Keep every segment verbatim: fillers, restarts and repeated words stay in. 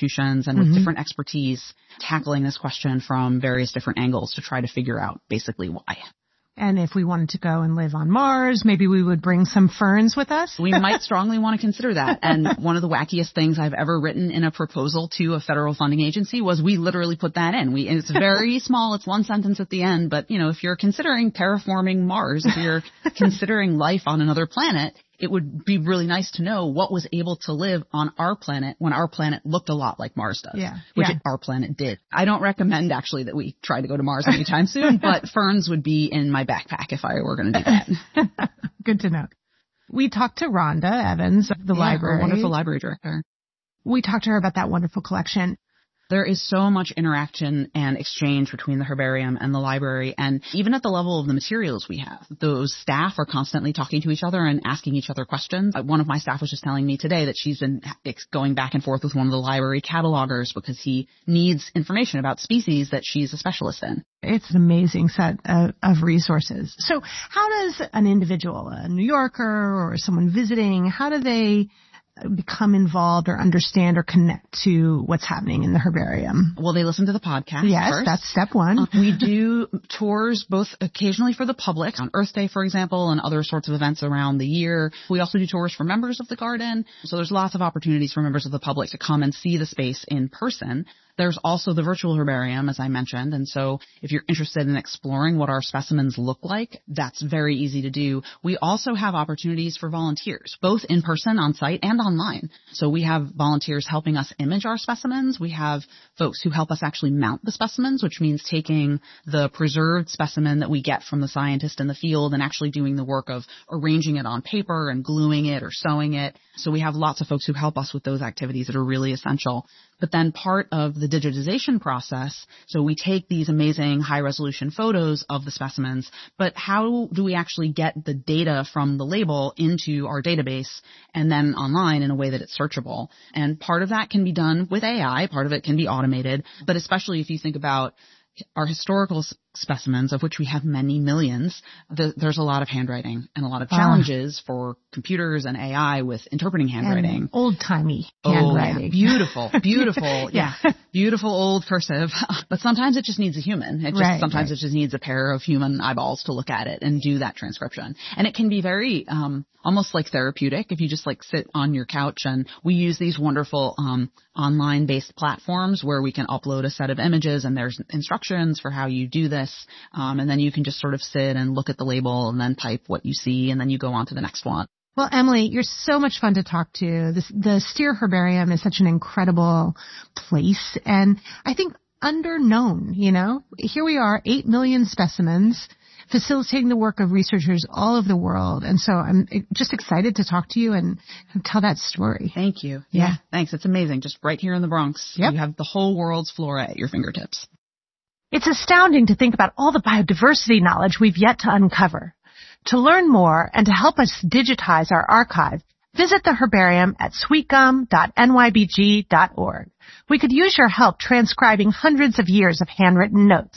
institutions and with mm-hmm. different expertise tackling this question from various different angles to try to figure out basically why. And if we wanted to go and live on Mars, maybe we would bring some ferns with us? We might strongly want to consider that. And one of the wackiest things I've ever written in a proposal to a federal funding agency was we literally put that in. We, it's very small. It's one sentence at the end. But, you know, if you're considering terraforming Mars, if you're considering life on another planet, it would be really nice to know what was able to live on our planet when our planet looked a lot like Mars does, yeah, which yeah. It, our planet did. I don't recommend actually that we try to go to Mars anytime soon, but ferns would be in my backpack if I were going to do that. Good to know. We talked to Rhonda Evans of the yeah, library. Our wonderful library director. We talked to her about that wonderful collection. There is so much interaction and exchange between the herbarium and the library, and even at the level of the materials we have. Those staff are constantly talking to each other and asking each other questions. One of my staff was just telling me today that she's been going back and forth with one of the library catalogers because he needs information about species that she's a specialist in. It's an amazing set of, of resources. So how does an individual, a New Yorker or someone visiting, how do they become involved or understand or connect to what's happening in the herbarium? Well, they listen to the podcast Yes, first. That's step one. Uh, we do tours both occasionally for the public on Earth Day, for example, and other sorts of events around the year. We also do tours for members of the garden. So there's lots of opportunities for members of the public to come and see the space in person. There's also the virtual herbarium, as I mentioned. And so if you're interested in exploring what our specimens look like, that's very easy to do. We also have opportunities for volunteers, both in person on site and online. So we have volunteers helping us image our specimens. We have folks who help us actually mount the specimens, which means taking the preserved specimen that we get from the scientist in the field and actually doing the work of arranging it on paper and gluing it or sewing it. So we have lots of folks who help us with those activities that are really essential. But then part of the digitization process, so we take these amazing high-resolution photos of the specimens, but how do we actually get the data from the label into our database and then online in a way that it's searchable? And part of that can be done with A I, part of it can be automated, but especially if you think about our historical specimens, of which we have many millions, the, there's a lot of handwriting and a lot of challenges uh, for computers and A I with interpreting handwriting. Old-timey oh, handwriting. Yeah. Beautiful, beautiful, yeah. yeah, beautiful old cursive. But sometimes it just needs a human. It just right, sometimes right. it just needs a pair of human eyeballs to look at it and do that transcription. And it can be very um almost like therapeutic if you just like sit on your couch. And we use these wonderful um online-based platforms where we can upload a set of images and there's instructions for how you do this. Um, and then you can just sort of sit and look at the label and then type what you see and then you go on to the next one. Well, Emily, you're so much fun to talk to. This, the Steere Herbarium is such an incredible place and I think underknown, you know. Here we are, eight million specimens, facilitating the work of researchers all over the world. And so I'm just excited to talk to you and tell that story. Thank you. Yeah. yeah. Thanks. It's amazing. Just right here in the Bronx. Yep. You have the whole world's flora at your fingertips. It's astounding to think about all the biodiversity knowledge we've yet to uncover. To learn more and to help us digitize our archive, visit the herbarium at sweet gum dot N Y B G dot org. We could use your help transcribing hundreds of years of handwritten notes.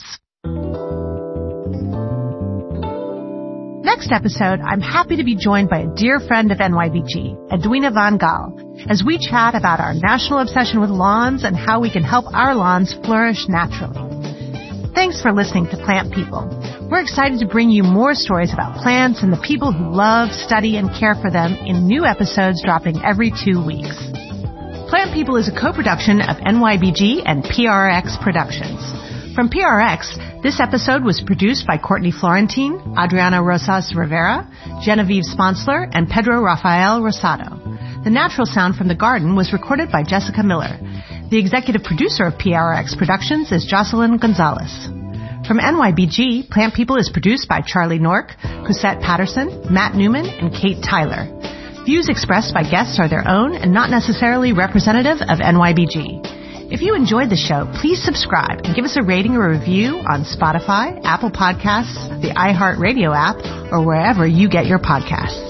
Next episode, I'm happy to be joined by a dear friend of N Y B G, Edwina Van Gaal, as we chat about our national obsession with lawns and how we can help our lawns flourish naturally. Thanks for listening to Plant People. We're excited to bring you more stories about plants and the people who love, study, and care for them in new episodes dropping every two weeks. Plant People is a co-production of N Y B G and P R X Productions. From P R X, this episode was produced by Courtney Florentine, Adriana Rosas Rivera, Genevieve Sponsler, and Pedro Rafael Rosado. The natural sound from the garden was recorded by Jessica Miller. The executive producer of P R X Productions is Jocelyn Gonzalez. From N Y B G, Plant People is produced by Charlie Nork, Cosette Patterson, Matt Newman, and Kate Tyler. Views expressed by guests are their own and not necessarily representative of N Y B G. If you enjoyed the show, please subscribe and give us a rating or review on Spotify, Apple Podcasts, the iHeartRadio app, or wherever you get your podcasts.